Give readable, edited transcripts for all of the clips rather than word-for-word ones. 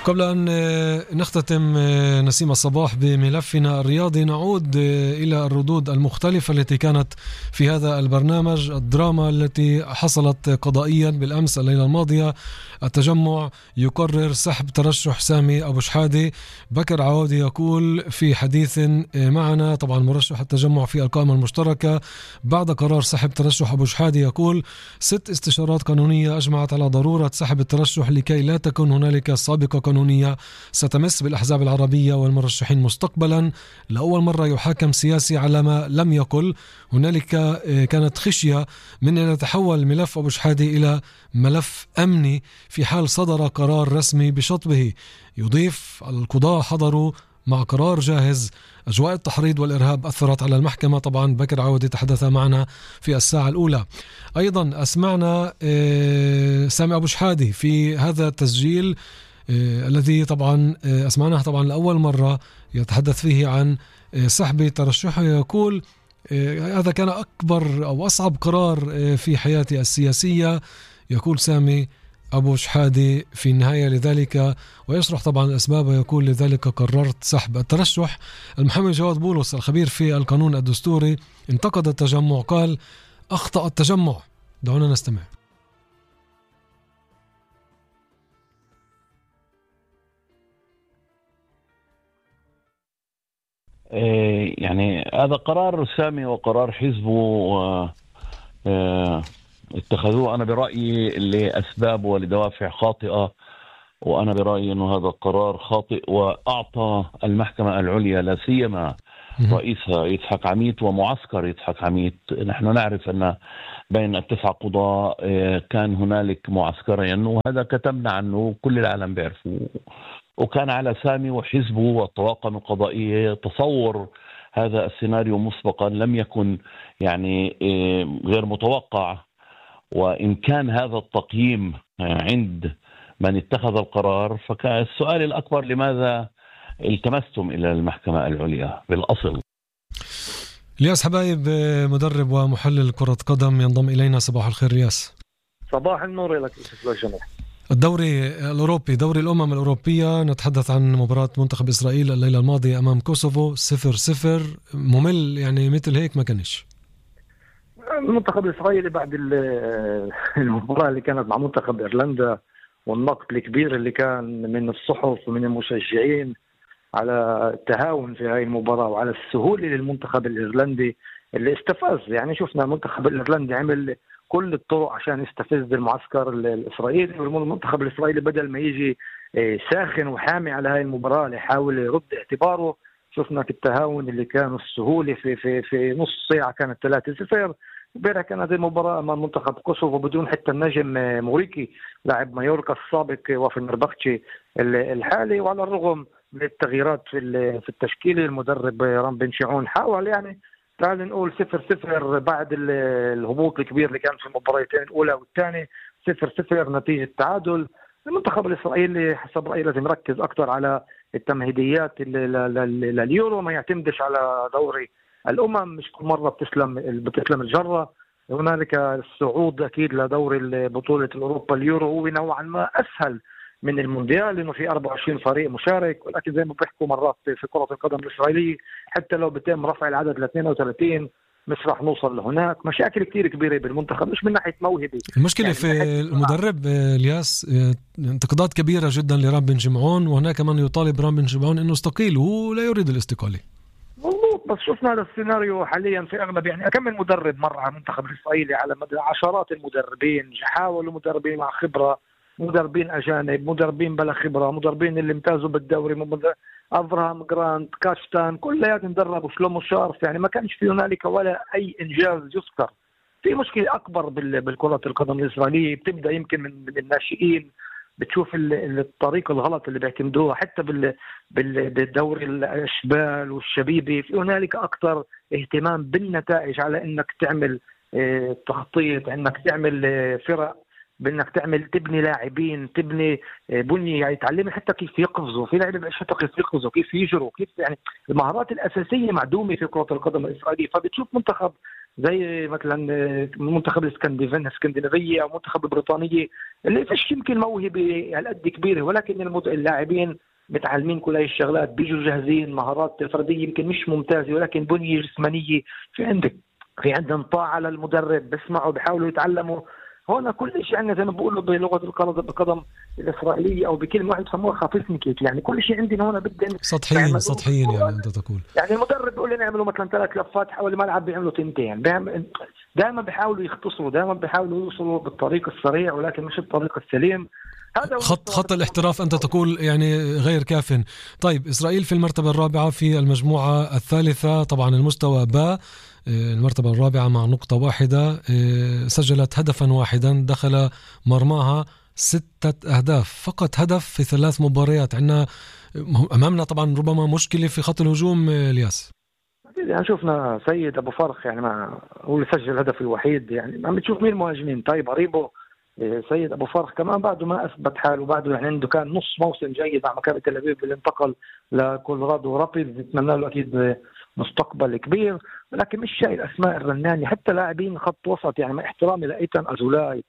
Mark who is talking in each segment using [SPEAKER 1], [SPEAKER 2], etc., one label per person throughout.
[SPEAKER 1] قبل أن نختتم نسيم الصباح بملفنا الرياضي، نعود إلى الردود المختلفة التي كانت في هذا البرنامج. الدراما التي حصلت قضائيا بالأمس الليلة الماضية، التجمع يقرر سحب ترشح سامي أبو شحادة. بكر عوادي يقول في حديث معنا، طبعا مرشح التجمع في القائمة المشتركة، بعد قرار سحب ترشح أبو شحادة يقول 6 استشارات قانونية أجمعت على ضرورة سحب الترشح لكي لا تكون هنالك سابقة قانونية ستمس بالأحزاب العربية والمرشحين مستقبلا. لأول مرة يحاكم سياسي على ما لم يقل. هنالك كانت خشية من أن يتحول ملف أبو شحادة إلى ملف أمني في حال صدر قرار رسمي بشطبه. يضيف القضاء حضروا مع قرار جاهز. أجواء التحريض والإرهاب أثرت على المحكمة. طبعا بكر عودي تحدث معنا في الساعة الأولى. أيضا أسمعنا سامي أبو شحادة في هذا التسجيل الذي طبعا أسمعناه طبعا لأول مرة يتحدث فيه عن سحب ترشحه. يقول هذا كان أكبر أو أصعب قرار في حياتي السياسية، يقول سامي أبو شحادة في النهاية لذلك، ويشرح طبعا الأسباب ويقول لذلك قررت سحب الترشح. المحامي جواد بولس الخبير في القانون الدستوري انتقد التجمع، قال أخطأ التجمع. دعونا نستمع.
[SPEAKER 2] يعني هذا قرار سامي وقرار حزبه اتخذوه أنا برأيي لأسباب ولدوافع خاطئة، وأنا برأيي أنه هذا القرار خاطئ، وأعطى المحكمة العليا لا سيما رئيسها يضحك عميد ومعسكر يضحك عميد. نحن نعرف أن بين ال9 قضاء كان هنالك معسكرين، وهذا كتبنا عنه كل العالم بيعرفه، وكان على سامي وحزبه والطواقم القضائية تصور هذا السيناريو مسبقا لم يكن يعني غير متوقع. وإن كان هذا التقييم عند من اتخذ القرار، فكان السؤال الأكبر لماذا التمستم إلى المحكمة العليا بالأصل.
[SPEAKER 1] الياس حبايب مدرب ومحلل كرة قدم ينضم إلينا. صباح الخير الياس.
[SPEAKER 3] صباح النور لك.
[SPEAKER 1] الدوري الأوروبي، دوري الأمم الأوروبية، نتحدث عن مباراة منتخب إسرائيل الليلة الماضية أمام كوسوفو 0-0. ممل يعني مثل هيك ما كانش.
[SPEAKER 3] المنتخب الإسرائيلي بعد المباراة اللي كانت مع منتخب إيرلندا والنقد الكبير اللي كان من الصحف ومن المشجعين على التهاون في هاي المباراة وعلى السهولة للمنتخب الإيرلندي اللي استفز. يعني شفنا المنتخب الإيرلندي عمل كل الطرق عشان يستفز المعسكر الإسرائيلي، والمنتخب الإسرائيلي بدل ما يجي ساخن وحامي على هاي المباراة ليحاول يرد اعتباره، شفنا التهاون اللي كان السهولة في نص ساعة كانت 3-0. امبارح كانت المباراة أمام منتخب كوسوفو بدون حتى النجم موريكي لاعب مايوركا السابق وفي النربختشي الحالي، وعلى الرغم من التغييرات في التشكيلة المدرب رام بن شمعون حاول يعني تعال نقول 0-0 بعد الهبوط الكبير اللي كان في المباراتين الأولى والثانية. 0-0 نتيجة تعادل. المنتخب الإسرائيلي حسب رأيي لازم يركز أكثر على التمهيديات لليورو، ما يعتمدش على دوري الأمم. مش كل مرة بتسلم الجرة. هنالك الصعود أكيد لدوري بطولة الأوروبا اليورو هو نوعا ما أسهل من المونديال لأنه في 24 فريق مشارك، ولكن زي ما بيحكوا مرات في كرة القدم الإسرائيلية حتى لو بيتم رفع العدد ل 32 مش راح نوصل لهناك. مشاكل كتير كبيرة بالمنتخب، مش من ناحية موهبة.
[SPEAKER 1] المشكلة يعني في المدرب الياس، انتقادات كبيرة جدا لرام بن شمعون، وهناك من يطالب رام بن شمعون انه يستقيل وهو لا يريد الاستقالة.
[SPEAKER 3] مظبوط، بس شفنا هذا السيناريو حاليا في اغلب يعني كم من مدرب مر على المنتخب الاسرائيلي على مدى عشرات المدربين، حاولوا مدربين مع خبرة، مدربين اجانب، مدربين بلا خبرة، مدربين اللي امتازوا بالدوري، افراهام جرانت، كاشتان، كلياتهم دربوا شلومو شارف. يعني ما كانش في هنالك ولا اي انجاز يذكر. في مشكلة اكبر بالكرة القدم الاسرائيلية بتبدا يمكن من الناشئين. بتشوف الطريقة الغلط اللي بيعتمدوها حتى بالدوري الأشبال والشبيبي. في هنالك أكثر اهتمام بالنتائج على إنك تعمل تخطيط، إنك تعمل فرق، بإنك تبني لاعبين، تبني بنية، يعني تعلمين حتى كيف يقفزوا. في لاعبين حتى كيف يقفزوا، كيف يجروا، كيف يعني المهارات الأساسية معدومة في كرة القدم الإسرائيلية. فبتشوف منتخب زي مثلا منتخب الاسكندنافية أو منتخب البريطانية اللي فيش يمكن موهبة على قد كبيرة، ولكن اللاعبين متعلمين كل هاي الشغلات، بيجوا جاهزين، مهارات فردية يمكن مش ممتازة ولكن بنية جسمانية في عندهم طاعة على المدرب، بسمعوا بيحاولوا يتعلموا. هون كل شيء عندنا زي ما بقولوا بلغة القدم الإسرائيلية أو بكلمة واحد يسموها خافسنيكيت، يعني كل شيء عندنا هون بدنا
[SPEAKER 1] سطحيين يعني أنت تقول.
[SPEAKER 3] يعني المدرب بيقول لنا نعملوا مثلا 3 لفات حول الملعب بيعملوا 2. دائما بيحاولوا يختصروا، دائما بيحاولوا يوصلوا بالطريق السريع ولكن مش الطريق السليم. هذا
[SPEAKER 1] خط الاحتراف أنت تقول يعني غير كاف. طيب إسرائيل في المرتبة الرابعة في المجموعة الثالثة، طبعا المستوى باء، المرتبة الرابعة مع نقطة واحدة، سجلت هدفا واحدا دخل مرماها 6 أهداف، فقط هدف في 3 مباريات. عندنا أمامنا طبعا ربما مشكلة في خط الهجوم. الياس
[SPEAKER 3] يعني شوفنا سيد أبو فرخ يعني هو اللي سجل الهدف الوحيد، يعني عم بتشوف مين المهاجمين. طيب قريبه سيد أبو فرخ كمان بعده ما أثبت حاله، بعده يعني عنده كان نص موسم جيد مع مكابي تل أبيب اللي انتقل لكولورادو رابيدز، نتمنى له أكيد مستقبل كبير، ولكن مش شايل الأسماء الرنانية. حتى لاعبين خط وسط يعني مع احترامي لإيتان أزولاي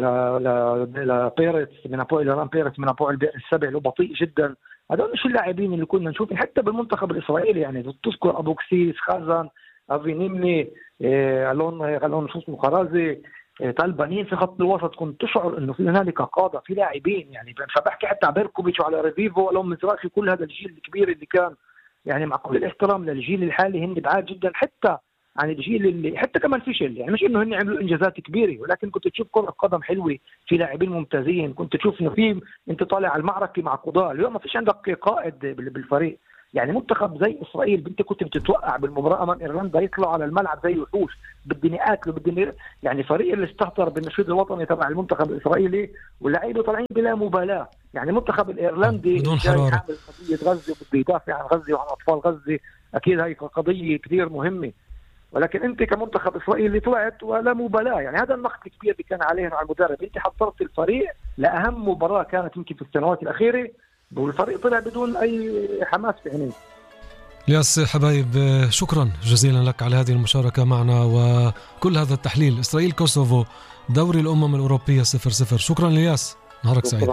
[SPEAKER 3] ولا بيرتس من أبو إلى بيرتس من أبو البئر السبع اللي بطيء جدا، هذول مش اللاعبين اللي كنا نشوف حتى بالمنتخب الإسرائيلي. يعني تذكر أبو كسيس، خازن، أفي نيمني، غالون شو اسمه خرازي، طالبانين في خط الوسط، كنت تشعر انه في هنالك قاده، في لاعبين يعني. فبحكي حتى على بيركوفيتش وعلى ريفيفو ولو مزراخي، كل هذا الجيل الكبير اللي كان يعني مع كل الاحترام للجيل الحالي هن بعاد جدا حتى عن الجيل اللي حتى كمان فشل. يعني مش انه هن عملوا انجازات كبيره، ولكن كنت تشوف كره قدم حلوه، في لاعبين ممتازين، كنت تشوف انه في انت طالع على المعركه مع قضاة. اليوم ما فيش عندك قائد بالفريق. يعني منتخب زي إسرائيل انت كنت بتتوقع بالمباراة أمام إيرلندا يطلعوا على الملعب زي وحوش، بدي أكله يعني فريق اللي استهتر بالنشيد الوطني تبع المنتخب الإسرائيلي واللاعبين طالعين بلا مبالاة. يعني المنتخب الإيرلندي
[SPEAKER 1] بدون حرارة
[SPEAKER 3] عامل قضية غزة وبده يدافع عن غزة وعن أطفال غزة، أكيد هاي قضية كثير مهمة، ولكن أنت كمنتخب إسرائيلي طلعت ولا مبالاة. يعني هذا النقد الكبير اللي كان عليه على المدرب، أنت حضرت الفريق لأهم مباراة كانت يمكن في السنوات الأخيرة والفريق طلع بدون أي حماس في عينيه.
[SPEAKER 1] الياس حبايب، شكرا جزيلا لك على هذه المشاركة معنا وكل هذا التحليل. إسرائيل كوسوفو دوري الأمم الأوروبية 0-0. شكرا الياس، نهارك سعيد.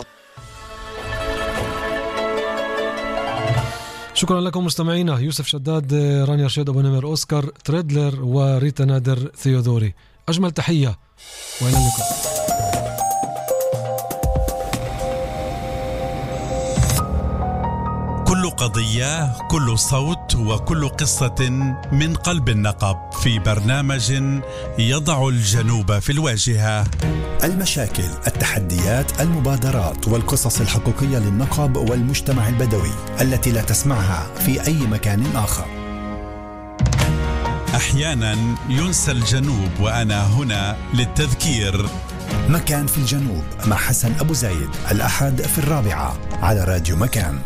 [SPEAKER 1] شكرا لكم مستمعينا. يوسف شداد، رانيا رشيد، أبو نمر، أوسكار تريدلر وريتا نادر ثيودوري. أجمل تحية وإلى اللقاء.
[SPEAKER 4] كل قضية، كل صوت وكل قصة من قلب النقب في برنامج يضع الجنوب في الواجهة.
[SPEAKER 5] المشاكل، التحديات، المبادرات والقصص الحقيقية للنقب والمجتمع البدوي التي لا تسمعها في أي مكان آخر.
[SPEAKER 4] أحيانا ينسى الجنوب وأنا هنا للتذكير.
[SPEAKER 5] مكان في الجنوب مع حسن أبو زايد، الأحد في 4 على راديو مكان.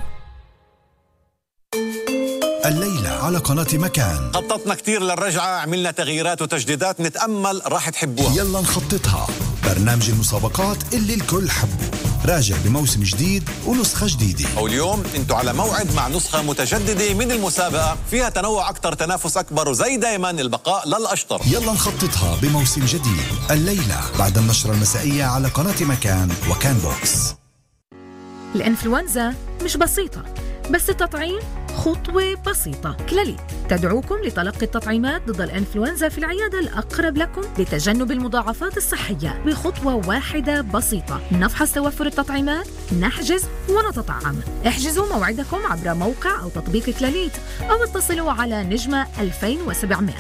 [SPEAKER 5] الليلة على قناة مكان
[SPEAKER 6] خططنا كتير للرجعة، عملنا تغييرات وتجديدات، نتأمل راح تحبوها.
[SPEAKER 5] يلا نخططها، برنامج المسابقات اللي الكل حبه، راجع بموسم جديد ونسخة جديدة.
[SPEAKER 6] واليوم انتوا على موعد مع نسخة متجددة من المسابقة، فيها تنوع أكتر، تنافس أكبر، وزي دايما البقاء للأشطر.
[SPEAKER 5] يلا نخططها بموسم جديد، الليلة بعد النشرة المسائية على قناة مكان وكان بوكس.
[SPEAKER 7] الإنفلونزا مش بسيطة، بس التطعيم خطوة بسيطة. كلاليت تدعوكم لتلقي التطعيمات ضد الإنفلونزا في العيادة الأقرب لكم لتجنب المضاعفات الصحية بخطوة واحدة بسيطة. نفحص توفر التطعيمات، نحجز ونتطعم. احجزوا موعدكم عبر موقع أو تطبيق كلاليت أو اتصلوا على نجمة 2700.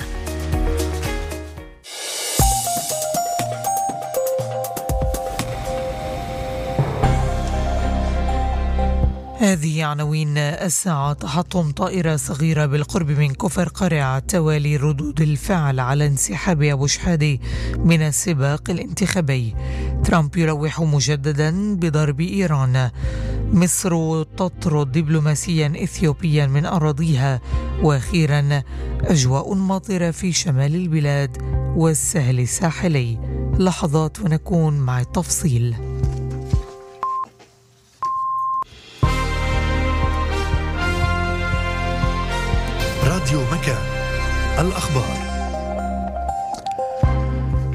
[SPEAKER 8] هذه عناوين الساعة. تحطم طائرة صغيرة بالقرب من كفر قرع توالي ردود الفعل على انسحاب أبو شحادة من السباق الانتخابي. ترامب يلوح مجددا بضرب إيران. مصر تطرد دبلوماسيا إثيوبيا من أراضيها. وأخيرا أجواء ماطرة في شمال البلاد والسهل الساحلي. لحظات ونكون مع التفصيل.
[SPEAKER 5] راديو مكان، الأخبار.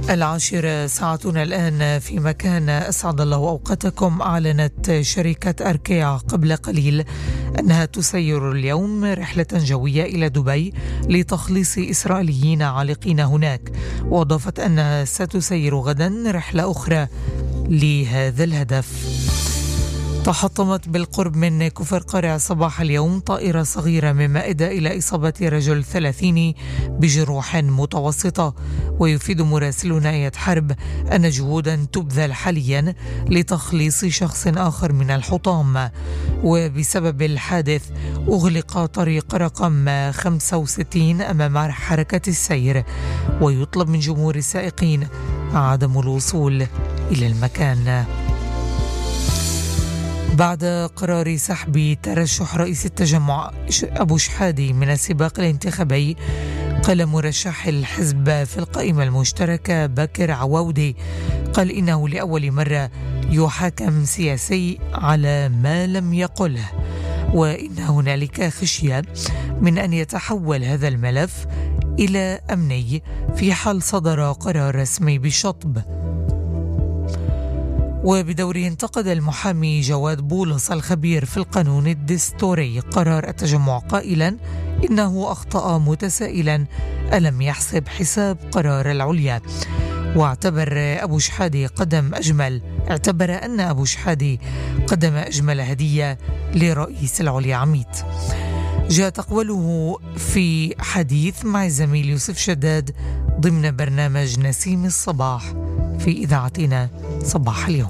[SPEAKER 8] 10 ساعتنا الآن في مكان. أسعد الله أوقاتكم. أعلنت شركة أركيا قبل قليل أنها تسير اليوم رحلة جوية إلى دبي لتخليص إسرائيليين عالقين هناك، وأضافت أنها ستسير غدا رحلة أخرى لهذا الهدف. تحطمت بالقرب من كفر قارع صباح اليوم طائرة صغيرة، مما أدى إلى إصابة رجل 30 بجروح متوسطة. ويفيد مراسلنا آية حرب أن جهودا تبذل حاليا لتخليص شخص آخر من الحطام. وبسبب الحادث أغلق طريق رقم 65 أمام حركة السير، ويطلب من جمهور السائقين عدم الوصول إلى المكان. بعد قرار سحب ترشح رئيس التجمع أبو شحادي من السباق الانتخابي، قال مرشح الحزب في القائمة المشتركة بكر عواودي إنه لأول مرة يحاكم سياسي على ما لم يقله، وإن هنالك خشية من أن يتحول هذا الملف إلى أمني في حال صدر قرار رسمي بالشطب. وبدوره انتقد المحامي جواد بولس الخبير في القانون الدستوري قرار التجمع قائلا إنه أخطأ متسائلا ألم يحسب حساب قرار العليا. واعتبر أن أبو شحادي قدم أجمل هدية لرئيس العليا عميد. جاء تقوله في حديث مع الزميل يوسف شداد ضمن برنامج نسيم الصباح في إذاعتنا صباح اليوم.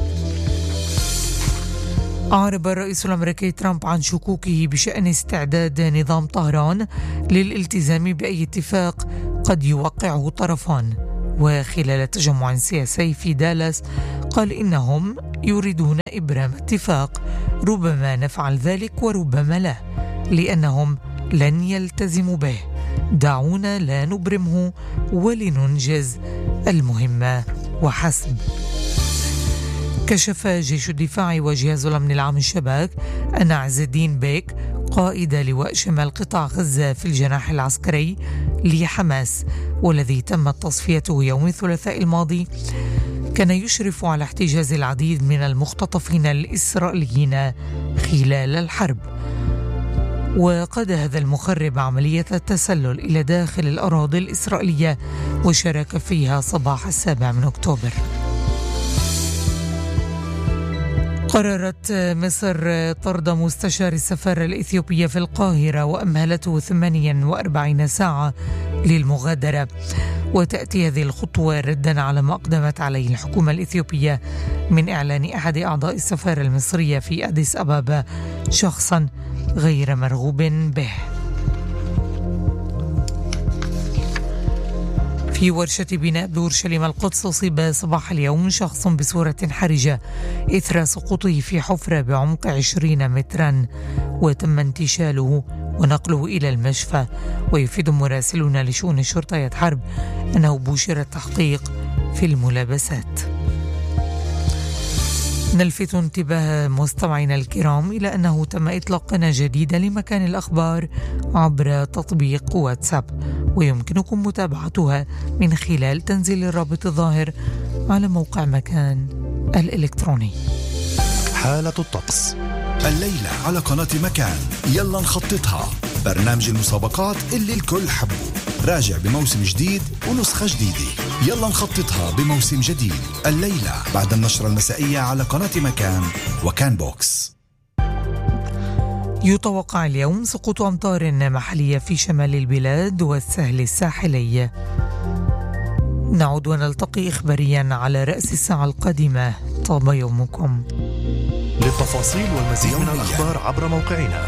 [SPEAKER 8] أعرب الرئيس الأمريكي ترامب عن شكوكه بشأن استعداد نظام طهران للالتزام بأي اتفاق قد يوقعه الطرفان. وخلال تجمع سياسي في دالاس قال إنهم يريدون إبرام اتفاق، ربما نفعل ذلك وربما لا، لأنهم لن يلتزموا به. دعونا لا نبرمه ولننجز المهمة وحسب. كشف جيش الدفاع وجهاز الأمن العام الشباك أن عز الدين بيك قائد لواء شمال قطاع غزة في الجناح العسكري لحماس، والذي تمت تصفيته يوم الثلاثاء الماضي، كان يشرف على احتجاز العديد من المختطفين الإسرائيليين خلال الحرب. وقاد هذا المخرب عملية التسلل إلى داخل الأراضي الإسرائيلية، وشارك فيها صباح 7 أكتوبر. قررت مصر طرد مستشار السفارة الإثيوبية في القاهرة وأمهلته 48 ساعة للمغادرة. وتأتي هذه الخطوة ردا على ما أقدمت عليه الحكومة الإثيوبية من إعلان أحد أعضاء السفارة المصرية في أديس أبابا شخصا غير مرغوب به. في ورشة بناء بأورشليم القدس أصيب صباح اليوم شخص بصورة حرجة إثر سقوطه في حفرة بعمق 20 مترا، وتم انتشاله ونقله إلى المشفى. ويفيد مراسلنا لشؤون الشرطة آية حرب أنه بشر التحقيق في الملابسات. نلفت انتباه مستمعينا الكرام إلى أنه تم إطلاق قناة جديدة لمكان الأخبار عبر تطبيق واتساب، ويمكنكم متابعتها من خلال تنزيل الرابط الظاهر على موقع مكان الإلكتروني.
[SPEAKER 5] حالة الطقس الليلة على قناة مكان. يلا نخططها، برنامج المسابقات اللي الكل حبه، راجع بموسم جديد ونسخة جديدة. يلا نخططها بموسم جديد الليلة بعد النشرة المسائية على قناة مكان وكان بوكس.
[SPEAKER 8] يتوقع اليوم سقوط أمطار محلية في شمال البلاد والسهل الساحلي. نعود ونلتقي إخباريا على رأس الساعة القادمة. طاب يومكم.
[SPEAKER 9] للتفاصيل والمزيد من الأخبار عبر موقعنا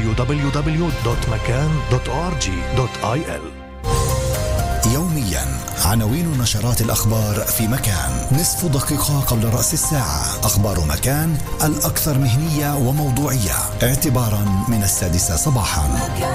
[SPEAKER 9] www.makan.org.il.
[SPEAKER 5] يوميا عناوين نشرات الأخبار في مكان. نصف دقيقة قبل رأس الساعة. أخبار مكان الأكثر مهنية وموضوعية اعتبارا من 6 صباحا.